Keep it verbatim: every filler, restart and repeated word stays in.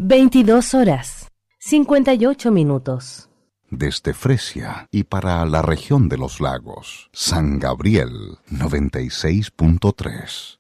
veintidós horas, cincuenta y ocho minutos. Desde Fresia y para la región de los lagos, San Gabriel noventa y seis punto tres.